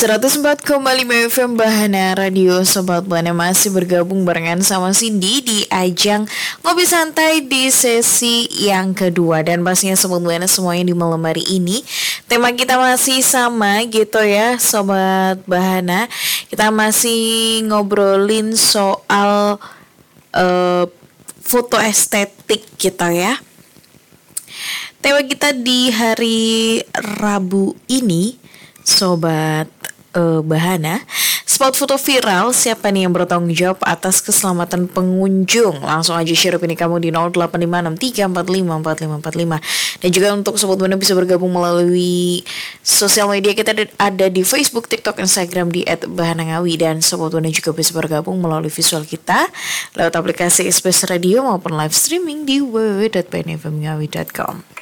104,5 FM Bahana Radio. Sobat Bahana masih bergabung barengan sama Cindy di ajang Ngopi Santai di sesi yang kedua. Dan pastinya Sobat Bahana semuanya di malam hari ini tema kita masih sama gitu ya Sobat Bahana. Kita masih ngobrolin soal foto estetik gitu ya. Tema kita di hari Rabu ini Sobat Bahana, spot foto viral, siapa nih yang bertanggung jawab atas keselamatan pengunjung? Langsung aja share opini kamu di 0856 345 4545. Dan juga untuk Sobat Bahana bisa bergabung melalui sosial media kita ada di Facebook, TikTok, Instagram di @bahanangawi. Dan Sobat Bahana juga bisa bergabung melalui visual kita lewat aplikasi SBS Radio maupun live streaming di www.bahanafmngawi.com.